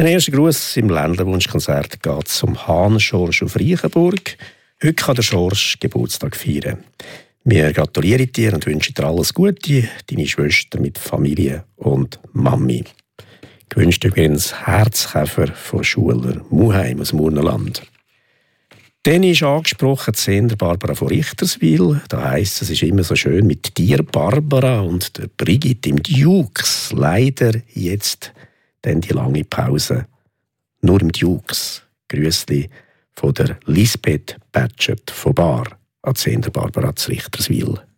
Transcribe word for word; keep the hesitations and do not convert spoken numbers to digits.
Ein erster Gruß im Ländlerwunschkonzert geht zum Hahn Schorsch auf Reichenburg. Heute kann der Schorsch Geburtstag feiern. Wir gratulieren dir und wünschen dir alles Gute, deine Schwester mit Familie und Mami. Gewünscht übrigens Herzkäfer von Schuler Muheim aus Murnerland. Dann ist angesprochen die Sender Barbara von Richterswil. Da heisst es, ist immer so schön mit dir, Barbara, und der Brigitte im Dukes. Leider jetzt dann die lange Pause. Nur im Dukes. Grüßli von der Lisbeth Batschert von Bar an die Sender Barbara zu Richterswil.